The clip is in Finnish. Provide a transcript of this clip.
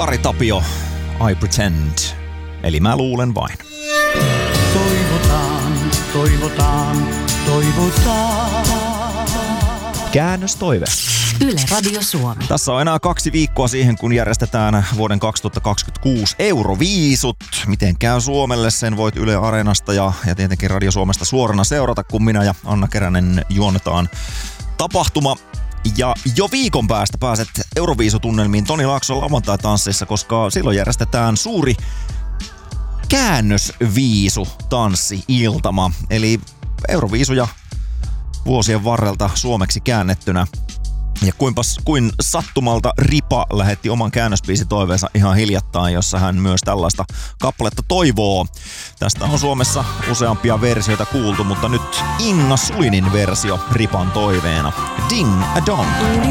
Ari Tapio, I Pretend. Eli mä luulen vain. Toivotaan. Käännöstoive. Yle Radio Suomi. Tässä on enää 2 viikkoa siihen, kun järjestetään vuoden 2026 Euroviisut. Miten käy Suomelle, sen voit Yle Areenasta ja tietenkin Radio Suomesta suorana seurata, kun minä ja Anna Keränen juonnetaan tapahtuma. Ja jo viikon päästä pääset Euroviisutunnelmiin Toni Laakson lauantai-tansseissa, koska silloin järjestetään suuri käännösviisu-tanssi-iltama. Eli Euroviisuja vuosien varrelta suomeksi käännettynä. Ja kuin sattumalta Ripa lähetti oman käännösbiisitoiveensa ihan hiljattain, jossa hän myös tällaista kappaletta toivoo. Tästä on Suomessa useampia versioita kuultu, mutta nyt Inga Sulinin versio Ripan toiveena. Ding a dong.